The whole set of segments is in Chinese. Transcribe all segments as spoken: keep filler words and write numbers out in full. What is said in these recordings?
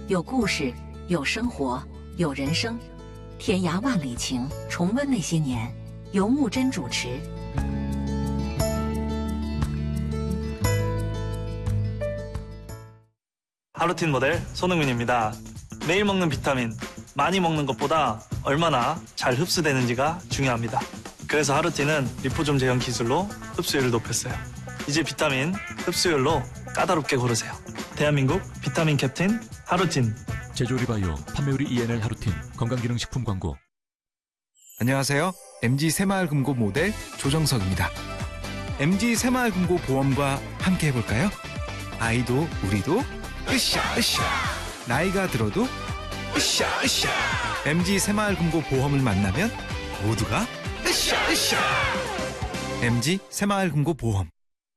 有故事，有生活，有人生。天涯万里情，重温那些年。由木真主持。 하루틴 모델 손흥민입니다. 매일 먹는 비타민, 많이 먹는 것보다 얼마나 잘 흡수되는지가 중요합니다. 그래서 하루틴은 리포좀 제형 기술로 흡수율을 높였어요. 이제 비타민 흡수율로 까다롭게 고르세요. 대한민국 비타민 캡틴 하루틴. 제조리바이오 판매율이 이엔엘 하루틴 건강기능식품 광고. 안녕하세요. 엠지 새마을금고 모델 조정석입니다. 엠지 새마을금고 보험과 함께 해볼까요? 아이도 우리도 으쌰 으쌰. 나이가 들어도 으쌰 으쌰. 엠지 새마을금고 보험을 만나면 모두가 으쌰 으쌰. 엠지 새마을금고 보험.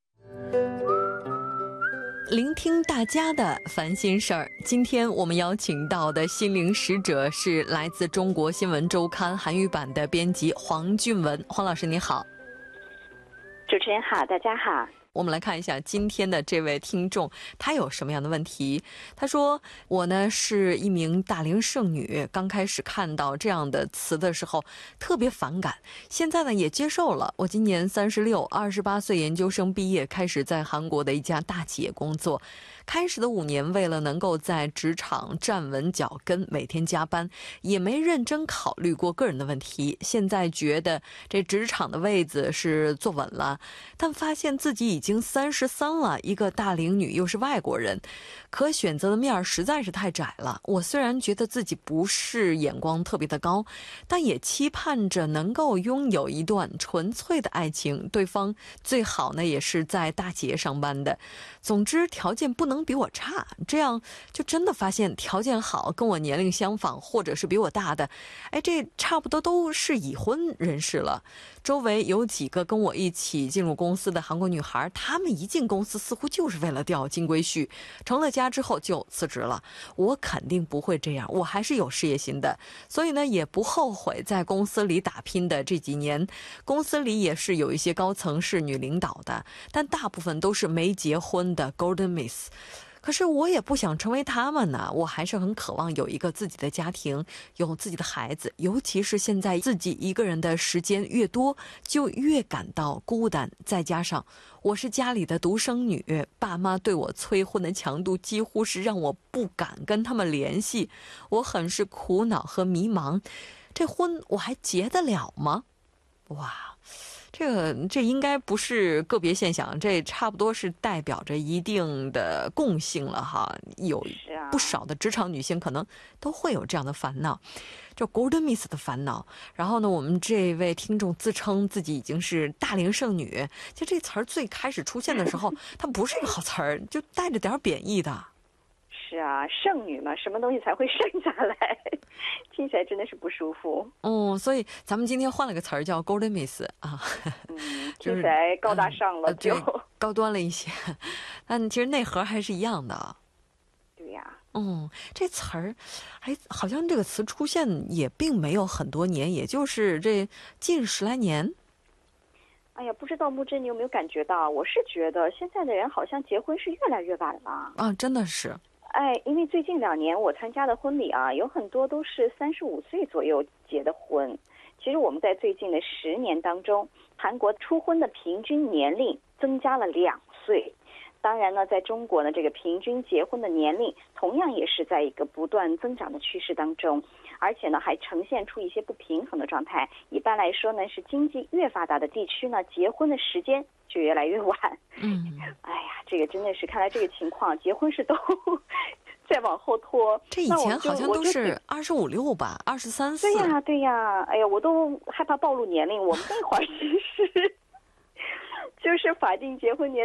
聆听大家的烦心事儿。今天我们邀请到的心灵使者是来自中国新闻周刊韩语版的编辑黄俊文。黄老师你好。 主持人好，大家好。 我们来看一下今天的这位听众，他有什么样的问题？他说：“我呢是一名大龄剩女，刚开始看到这样的词的时候特别反感，现在呢也接受了。我今年三十六，二十八岁研究生毕业，开始在韩国的一家大企业工作。开始的五年，为了能够在职场站稳脚跟，每天加班，也没认真考虑过个人的问题。现在觉得这职场的位子是坐稳了，但发现自己已经 已经三十三了，一个大龄女又是外国人，可选择的面实在是太窄了。我虽然觉得自己不是眼光特别的高，但也期盼着能够拥有一段纯粹的爱情，对方最好呢也是在大企业上班的。总之条件不能比我差，这样就真的发现条件好跟我年龄相仿或者是比我大的，哎，这差不多都是已婚人士了。周围有几个跟我一起进入公司的韩国女孩， 他们一进公司似乎就是为了钓金龟婿，成了家之后就辞职了。我肯定不会这样，我还是有事业心的，所以呢也不后悔在公司里打拼的这几年。公司里也是有一些高层是女领导的，但大部分都是没结婚的 Golden Miss。 可是我也不想成为他们呢，我还是很渴望有一个自己的家庭，有自己的孩子，尤其是现在自己一个人的时间越多，就越感到孤单。再加上我是家里的独生女，爸妈对我催婚的强度几乎是让我不敢跟他们联系，我很是苦恼和迷茫。这婚我还结得了吗？哇！ 这个这应该不是个别现象，这差不多是代表着一定的共性了哈。有不少的职场女性可能都会有这样的烦恼，就 Golden Miss 的烦恼。然后呢，我们这位听众自称自己已经是大龄剩女，就这词儿最开始出现的时候，它不是一个好词儿，就带着点贬义的。 是啊，剩女嘛，什么东西才会剩下来？听起来真的是不舒服。 哦，所以咱们今天换了个词儿叫 Golden Miss 啊， 嗯，听起来高大上了，就高端了一些，但其实内核还是一样的。 对呀， 嗯，这词儿，还好像这个词出现也并没有很多年，也就是这近十来年。 哎呀，不知道木真你有没有感觉到？我是觉得现在的人好像结婚是越来越晚了啊，真的是。 哎，因为最近两年我参加的婚礼啊，有很多都是三十五岁左右结的婚。其实我们在最近的十年当中，韩国初婚的平均年龄增加了两岁。当然呢，在中国呢，这个平均结婚的年龄同样也是在一个不断增长的趋势当中，而且呢，还呈现出一些不平衡的状态。一般来说呢，是经济越发达的地区呢，结婚的时间就越来越晚。嗯，哎呀，这个真的是看来这个情况，结婚是都再往后拖。 这以前好像都是二十五六吧，二十三四。 对呀，对呀，哎呀，我都害怕暴露年龄。我们那会儿其实就是法定结婚年龄